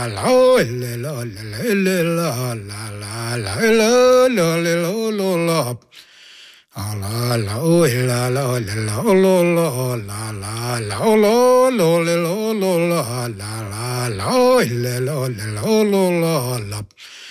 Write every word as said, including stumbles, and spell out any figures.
la oh la la la la la la la la la la la la. Ah la la oh la la la la la la la la la oh la la la la la la la la oh la la la la la la.